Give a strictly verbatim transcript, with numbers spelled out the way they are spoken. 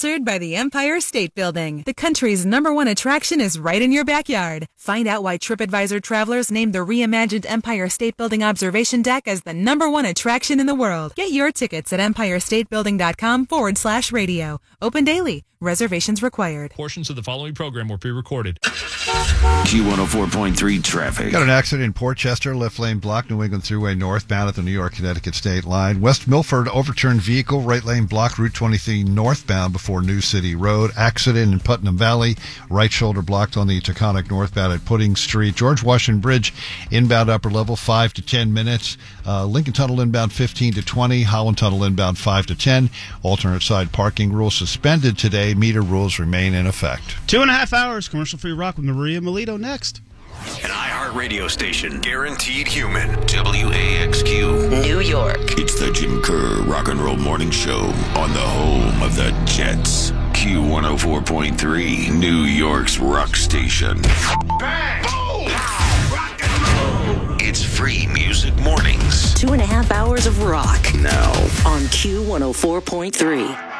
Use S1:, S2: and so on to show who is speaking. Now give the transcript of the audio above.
S1: Sponsored by the Empire State Building. The country's number one attraction is right in your backyard. Find out why TripAdvisor travelers named the reimagined Empire State Building Observation Deck as the number one attraction in the world. Get your tickets at empirestatebuilding.com forward slash radio. Open daily. Reservations required.
S2: Portions of the following program were pre-recorded.
S3: Q one oh four point three traffic.
S4: Got an accident in Port Chester, left lane blocked, New England Thruway northbound at the New York-Connecticut state line. West Milford, overturned vehicle, right lane blocked, Route twenty-three northbound before New City Road. Accident in Putnam Valley, right shoulder blocked on the Taconic northbound at Pudding Street. George Washington Bridge, inbound upper level, five to ten minutes. Uh, Lincoln Tunnel inbound, fifteen to twenty. Holland Tunnel inbound, five to ten. Alternate side parking rules suspended today. Meter rules remain in effect.
S5: Two and a half hours, commercial-free rock with Maria Melito next.
S3: An iHeart radio station, guaranteed human. W A X Q,
S6: New York.
S3: It's the Jim Kerr Rock and Roll Morning Show on the home of the Jets. Q one oh four point three, New York's rock station. Bang! Boom! Rock and roll! It's free music mornings.
S6: Two and a half hours of rock.
S3: Now
S6: on Q one oh four point three.